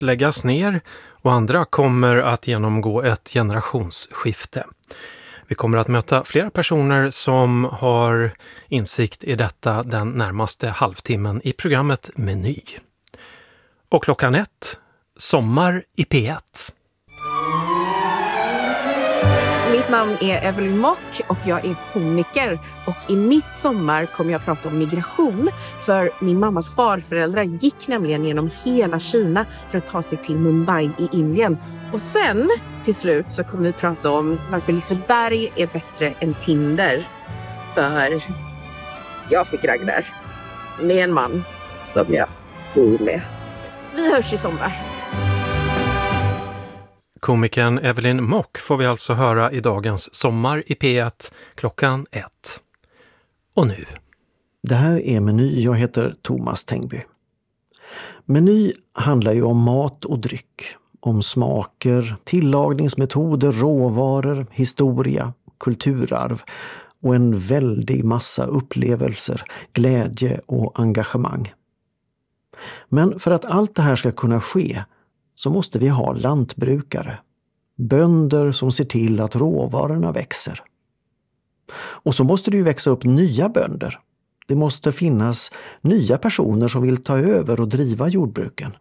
läggas ner och andra kommer att genomgå ett generationsskifte. Vi kommer att möta flera personer som har insikt i detta den närmaste halvtimmen i programmet Meny. Och klockan 1, Sommar i P1. Mitt namn är Evelyn Mock och jag är komiker. Och i mitt sommar kommer jag prata om migration. För min mammas farföräldrar gick nämligen genom hela Kina för att ta sig till Mumbai i Indien. Och sen till slut så kommer vi prata om varför Liseberg är bättre än Tinder. För jag fick ragg där med en man som jag bor med. Vi hörs i sommar. Komikern Evelyn Mock får vi alltså höra i dagens Sommar i P1 klockan 1. Och nu. Det här är Meny, jag heter Thomas Tengby. Meny handlar ju om mat och dryck, om smaker, tillagningsmetoder, råvaror, historia, kulturarv och en väldig massa upplevelser, glädje och engagemang. Men för att allt det här ska kunna ske så måste vi ha lantbrukare, bönder som ser till att råvarorna växer. Och så måste det ju växa upp nya bönder. Det måste finnas nya personer som vill ta över och driva jordbruken.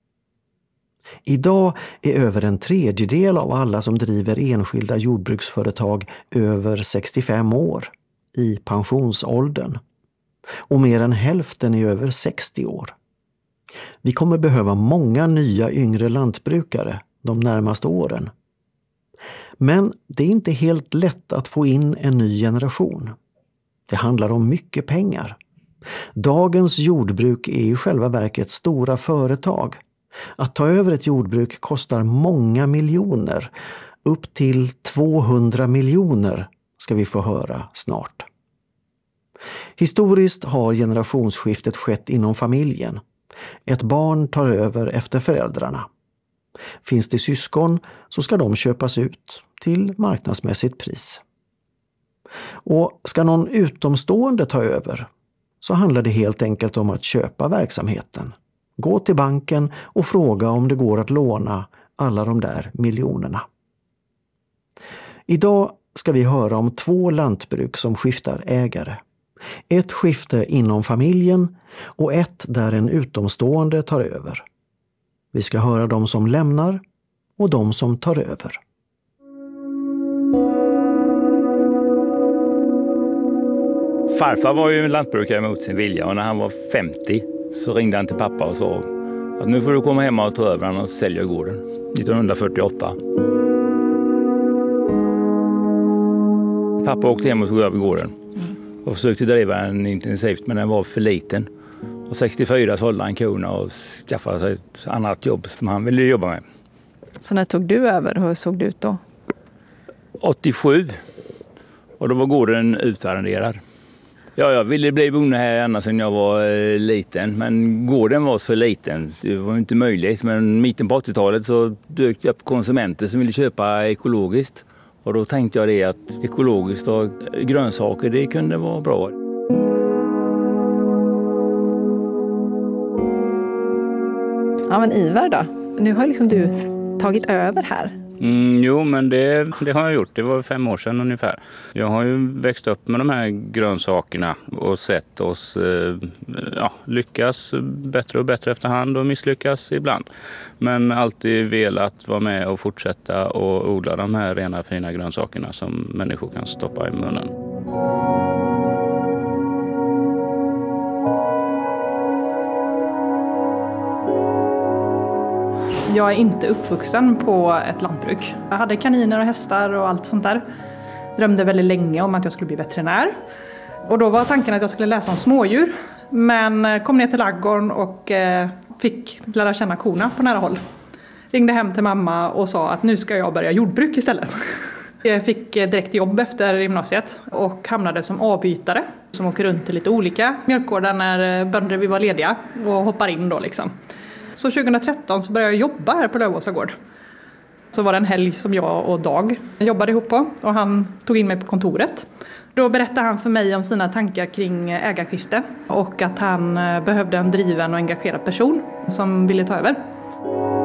Idag är över 1/3 av alla som driver enskilda jordbruksföretag över 65 år i pensionsåldern. Och mer än hälften är över 60 år. Vi kommer behöva många nya yngre lantbrukare de närmaste åren. Men det är inte helt lätt att få in en ny generation. Det handlar om mycket pengar. Dagens jordbruk är i själva verket stora företag. Att ta över ett jordbruk kostar många miljoner. Upp till 200 miljoner ska vi få höra snart. Historiskt har generationsskiftet skett inom familjen. Ett barn tar över efter föräldrarna. Finns det syskon så ska de köpas ut till marknadsmässigt pris. Och ska någon utomstående ta över så handlar det helt enkelt om att köpa verksamheten. Gå till banken och fråga om det går att låna alla de där miljonerna. Idag ska vi höra om 2 lantbruk som skiftar ägare. Ett skifte inom familjen och ett där en utomstående tar över. Vi ska höra de som lämnar och de som tar över. Farfar var ju en lantbrukare mot sin vilja och när han var 50 så ringde han till pappa och sa att nu får du komma hem och ta över han och sälja gården. 1948. Pappa åkte hem och tog över gården och försökte driva den intensivt men den var för liten. Och 64 sålde han korna och skaffade sig ett annat jobb som han ville jobba med. Så när tog du över? Hur såg det ut då? 87 och då var gården utarrenderad. Ja, jag ville bli bonde här ända sedan jag var liten, men gården var för liten. Det var inte möjligt, men mitten på 80-talet så dök det upp konsumenter som ville köpa ekologiskt. Och då tänkte jag det att ekologiskt och grönsaker, det kunde vara bra. Ja, men Ivar då? Nu har liksom du tagit över här. Jo, men det har jag gjort. Det var 5 år sedan ungefär. Jag har ju växt upp med de här grönsakerna och sett oss lyckas bättre och bättre efterhand och misslyckas ibland. Men alltid velat vara med och fortsätta och odla de här rena fina grönsakerna som människor kan stoppa i munnen. Jag är inte uppvuxen på ett lantbruk. Jag hade kaniner och hästar och allt sånt där. Drömde väldigt länge om att jag skulle bli veterinär. Och då var tanken att jag skulle läsa om smådjur. Men kom ner till ladugården och fick lära känna korna på nära håll. Ringde hem till mamma och sa att nu ska jag börja jordbruk istället. Jag fick direkt jobb efter gymnasiet och hamnade som avbytare. Som åker runt till lite olika mjölkgårdar när bönder vi var lediga och hoppar in då liksom. Så 2013 så började jag jobba här på Lövåsa gård. Så var det en helg som jag och Dag jobbade ihop på och han tog in mig på kontoret. Då berättade han för mig om sina tankar kring ägarskifte och att han behövde en driven och engagerad person som ville ta över.